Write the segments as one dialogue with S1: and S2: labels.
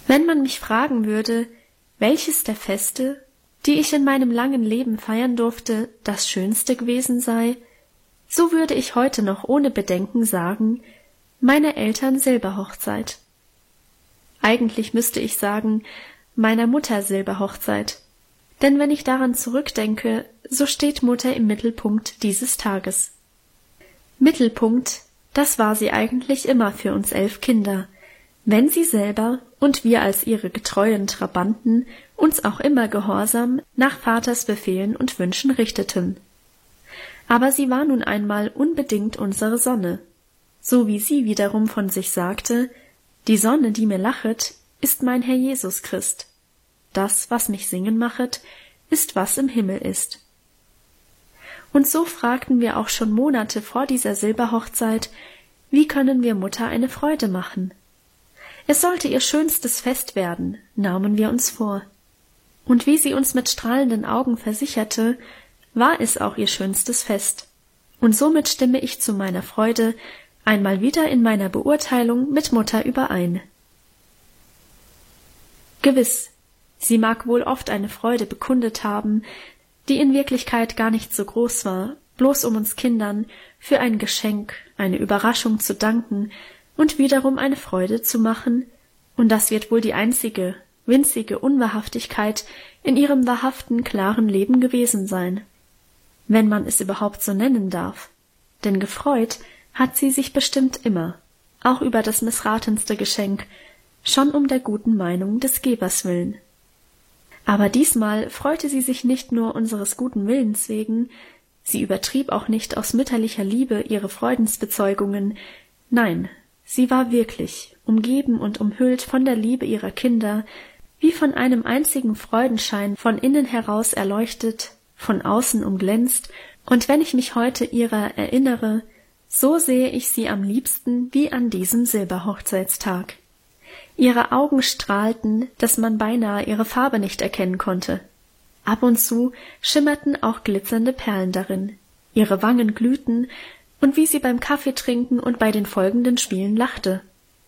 S1: Wenn man mich fragen würde, welches der Feste, die ich in meinem langen Leben feiern durfte, das schönste gewesen sei, so würde ich heute noch ohne Bedenken sagen, meiner Eltern Silberhochzeit. Eigentlich müsste ich sagen, meiner Mutter Silberhochzeit, denn wenn ich daran zurückdenke, so steht Mutter im Mittelpunkt dieses Tages. Mittelpunkt, das war sie eigentlich immer für uns 11 Kinder, wenn sie selber und wir als ihre getreuen Trabanten uns auch immer gehorsam nach Vaters Befehlen und Wünschen richteten. Aber sie war nun einmal unbedingt unsere Sonne, so wie sie wiederum von sich sagte, die Sonne, die mir lachet, ist mein Herr Jesus Christ. Das, was mich singen machet, ist, was im Himmel ist. Und so fragten wir auch schon Monate vor dieser Silberhochzeit, wie können wir Mutter eine Freude machen? Es sollte ihr schönstes Fest werden, nahmen wir uns vor. Und wie sie uns mit strahlenden Augen versicherte, war es auch ihr schönstes Fest. Und somit stimme ich zu meiner Freude einmal wieder in meiner Beurteilung mit Mutter überein. Gewiss, sie mag wohl oft eine Freude bekundet haben, die in Wirklichkeit gar nicht so groß war, bloß um uns Kindern für ein Geschenk, eine Überraschung zu danken und wiederum eine Freude zu machen, und das wird wohl die einzige, winzige Unwahrhaftigkeit in ihrem wahrhaften, klaren Leben gewesen sein, wenn man es überhaupt so nennen darf, denn gefreut hat sie sich bestimmt immer, auch über das missratenste Geschenk, schon um der guten Meinung des Gebers willen. Aber diesmal freute sie sich nicht nur unseres guten Willens wegen, sie übertrieb auch nicht aus mütterlicher Liebe ihre Freudensbezeugungen, nein, sie war wirklich, umgeben und umhüllt von der Liebe ihrer Kinder, wie von einem einzigen Freudenschein von innen heraus erleuchtet, von außen umglänzt, und wenn ich mich heute ihrer erinnere, so sehe ich sie am liebsten wie an diesem Silberhochzeitstag. Ihre Augen strahlten, dass man beinahe ihre Farbe nicht erkennen konnte. Ab und zu schimmerten auch glitzernde Perlen darin. Ihre Wangen glühten, und wie sie beim Kaffeetrinken und bei den folgenden Spielen lachte.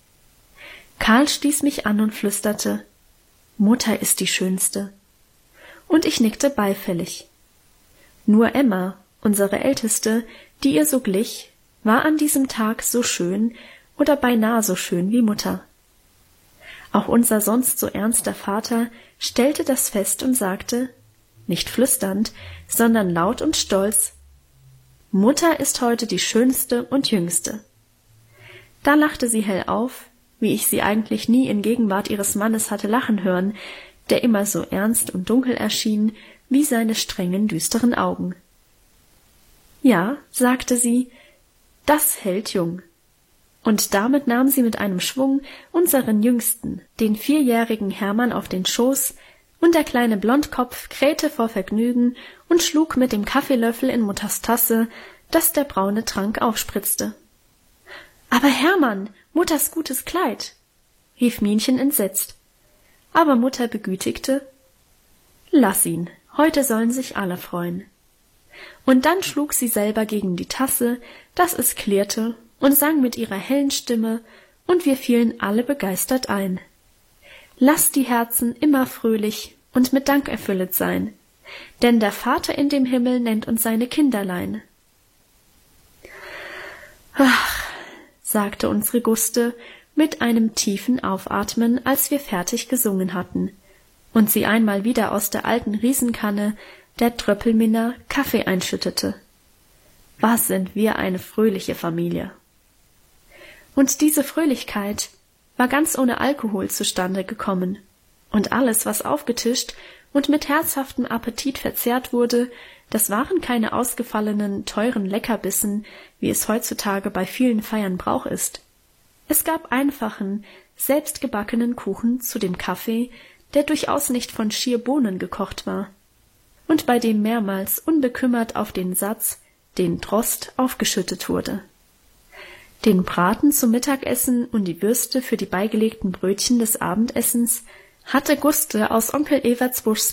S1: Karl stieß mich an und flüsterte, »Mutter ist die Schönste.« Und ich nickte beifällig. Nur Emma, unsere Älteste, die ihr so glich, war an diesem Tag so schön oder beinahe so schön wie Mutter. Auch unser sonst so ernster Vater stellte das fest und sagte, nicht flüsternd, sondern laut und stolz, »Mutter ist heute die Schönste und Jüngste.« Da lachte sie hell auf, wie ich sie eigentlich nie in Gegenwart ihres Mannes hatte lachen hören, der immer so ernst und dunkel erschien, wie seine strengen, düsteren Augen. »Ja«, sagte sie, »das hält jung.« Und damit nahm sie mit einem Schwung unseren Jüngsten, den 4-jährigen Hermann, auf den Schoß, und der kleine Blondkopf krähte vor Vergnügen und schlug mit dem Kaffeelöffel in Mutters Tasse, dass der braune Trank aufspritzte. »Aber Hermann, Mutters gutes Kleid«, rief Minchen entsetzt. Aber Mutter begütigte, »Lass ihn, heute sollen sich alle freuen.« Und dann schlug sie selber gegen die Tasse, dass es klirrte, und sang mit ihrer hellen Stimme, und wir fielen alle begeistert ein. »Lasst die Herzen immer fröhlich und mit Dank erfüllet sein, denn der Vater in dem Himmel nennt uns seine Kinderlein.« »Ach«, sagte unsere Guste mit einem tiefen Aufatmen, als wir fertig gesungen hatten, und sie einmal wieder aus der alten Riesenkanne der Tröppelminner Kaffee einschüttete. »Was sind wir eine fröhliche Familie!« Und diese Fröhlichkeit war ganz ohne Alkohol zustande gekommen, und alles, was aufgetischt und mit herzhaftem Appetit verzehrt wurde, das waren keine ausgefallenen, teuren Leckerbissen, wie es heutzutage bei vielen Feiern Brauch ist. Es gab einfachen, selbstgebackenen Kuchen zu dem Kaffee, der durchaus nicht von schier Bohnen gekocht war, und bei dem mehrmals unbekümmert auf den Satz, den Trost, aufgeschüttet wurde. Den Braten zum Mittagessen und die Würste für die beigelegten Brötchen des Abendessens hatte Guste aus Onkel Everts Buschs